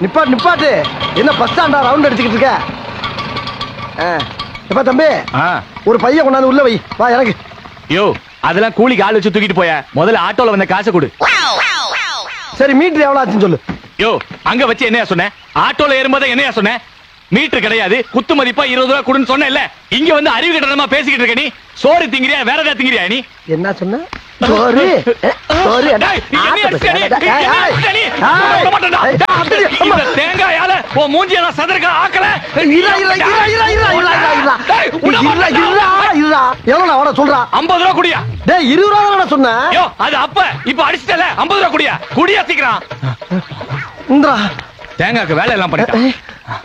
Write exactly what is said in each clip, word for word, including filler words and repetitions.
நிப்பாட்டு நிப்பாட்டு. என்ன பஸ் ஸ்டாண்டா ரவுண்ட் அடிச்சுக்கிட்டு இருக்க? எப்ப தம்பி ஒரு பையன் கொண்டாந்து உள்ள வை. வா எனக்கு. யோ அதெல்லாம் கூலிக்கு ஆள் வச்சு தூக்கிட்டு போய. முதல்ல ஆட்டோல வந்த காசை கொடு. சரி மீட்டர் எவ்வளவு ஆச்சுன்னு சொல்லு. யோ அங்க வச்சு என்னையா சொன்ன? ஆட்டோல ஏறும்போது என்னையா சொன்ன? மீட்டர் கிடையாது, குத்து மதிப்பா இருபது ரூபா கொடுன்னு சொன்ன இல்ல. இங்க வந்து அறிவு கட்டணமா பேசிக்கிட்டு இருக்க நீ. சோறு திங்கிறியா வேற ஏதாவது திங்கிறியா நீ? என்ன சொன்ன? சோறு சோறு தேங்காயால உன் மூஞ்சிய நான் சதறக்க ஆக்கல. எவ்வளவு அவன சொல்றா? ஐம்பது ரூபா குடியா? டேய் இருபது ரூபா சொன்ன. யோ அது அப்ப இப்ப அடிச்சிட்டல. ஐம்பது ரூபா குடியா? குடியா சீக்கிரம். இந்தா தேங்காய்க்கு வேலை எல்லாம் பண்ணிட்டான்.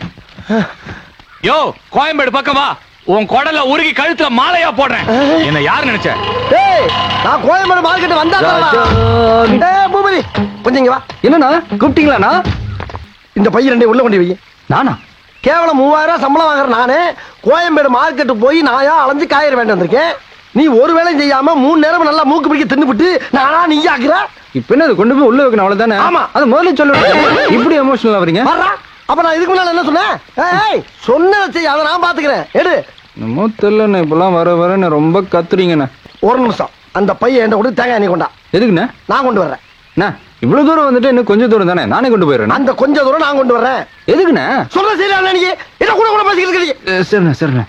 யோ கோயம்பேடு பக்கம் வா. உன் குடல உருகி கழுத்துல மாலையா போடுறேன். என்ன யாரு நினைச்ச? டேய் நான் கோயம்பேடு மார்க்கெட் வந்தாடா. டேய் பூபதி கொஞ்சம் இங்க வா. என்னண்ணா கூப்பிட்டீங்களாண்ணா? இந்த பையன் ரெண்டே உள்ள கொண்டு வை. நானா? கேவலம் மூவாயிரம் ரூபாய் சம்பளம் வாங்குற நானே கோயம்பேடு மார்க்கெட்டு போய் நாயா அலைஞ்சு காய்கறி வேண்டி வந்திருக்கேன். நீ ஒரு வேலையும் செய்யாம மூணு நேரம் நல்லா மூக்கு பிடிக்க தின்னுபிட்டு நானா நீ ஆக்குற. இப்ப என்ன கொண்டு போய் உள்ள வைக்கணும் அவ்வளவுதானே? ஆமா. அது முதல்ல சொல்லுங்க. இப்படி எமோஷனல் ஆவறீங்க? வர்றா. அப்ப நான் இதுக்கு முன்னால என்ன சொன்னேன்? ஏய் சொன்னதை செய், அதை நான் பாத்துக்கிறேன். எடு. நம்ம தெரியலண்ணே இப்பெல்லாம் வர வர ரொம்ப கத்துறீங்கண்ணே. ஒரு நிமிஷம் அந்த பையன் என்கிட்ட கொண்டு தேங்காய் நீ கொண்டா. எதுக்குண்ணே? நான் கொண்டு வர்றேன். அண்ணா இவ்வளவு தூரம் வந்துட்டு இன்னும் கொஞ்சம் தூரம் தானே, நானே கொண்டு போயிடுறேன். அந்த கொஞ்ச தூரம் நான் கொண்டு வர்றேன். எதுக்குண்ணே? சொல்ல செய்யல நீங்க என்ன கூட கூட பேசிக்கிட்டு இருக்கீங்க. சரிண்ணே சரிண்ணே.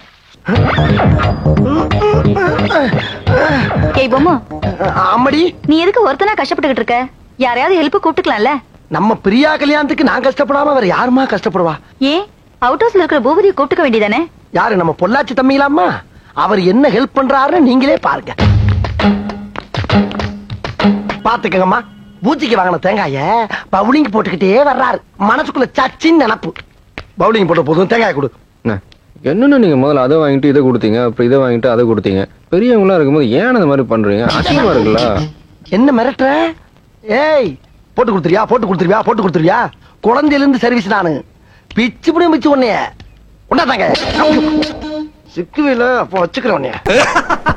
ஏய் பொம்மா, அம்மடி நீ எதுக்கு ஒருத்தனா கஷ்டப்பட்டுக்கிட்டு இருக்க? யாரையாவது ஹெல்ப் கூப்பிட்டுக்கலாம்ல. நம்ம பிரியா கல்யாணத்துக்கு நான் கஷ்டப்படாம வேற யாருமா கஷ்டப்படுவா? ஏன் அவுட் ஹவுஸ்ல இருக்கிற பூபதியை கூப்பிட்டுக்க வேண்டியதானே? யாரு? நம்ம பொள்ளாச்சி தம்பிங்களாமா. அவர் என்ன ஹெல்ப் பண்றாருன்னு நீங்களே பாருங்க. பாத்துக்கங்கம்மா. பூச்சிக்கு வாங்கின தேங்காய பவுலிங் போட்டுக்கிட்டே வர்றாரு. மனசுக்குள்ள சச்சின் நினப்பு. பவுலிங் போட்ட போதும் தேங்காய் கொடு. என்னன்னு நீங்க முதல்ல அதை வாங்கிட்டு இதை கொடுத்தீங்க, அப்புறம் இதை வாங்கிட்டு அதை கொடுத்தீங்க. பெரியவங்களா இருக்கும்போது ஏன் அந்த மாதிரி பண்றீங்க? அசிங்கமா இருக்குல்ல? என்ன மிரட்டுற? ஏய் போட்டு கொடுத்துருவியா? போட்டு கொடுத்துருவியா? போட்டு கொடுத்துருவியா? குழந்தையில இருந்து சர்வீஸ் நானு. பிச்சு புடியும் பிச்சு உன்னைய உண்டாதாங்க சிக்குவில அப்போ வச்சுக்கிறேன் உன்னைய.